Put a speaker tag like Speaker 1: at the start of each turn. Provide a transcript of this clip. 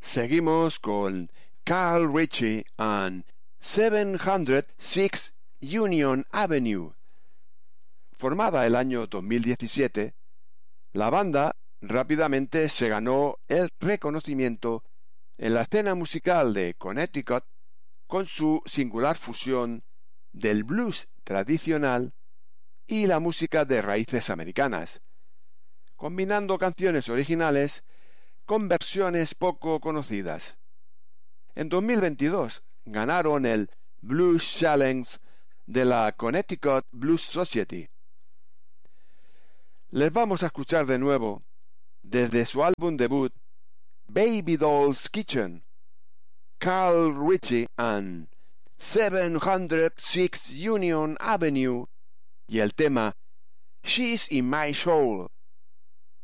Speaker 1: Seguimos con Carl Ritchie and 706 Union Avenue. Formada el año 2017, la banda rápidamente se ganó el reconocimiento en la escena musical de Connecticut con su singular fusión del blues tradicional y la música de raíces americanas, combinando canciones originales con versiones poco conocidas. En 2022 ganaron el Blues Challenge de la Connecticut Blues Society. Les vamos a escuchar de nuevo desde su álbum debut Baby Doll's Kitchen, Carl Ritchie and 706 Union Avenue y el tema She's in My Soul.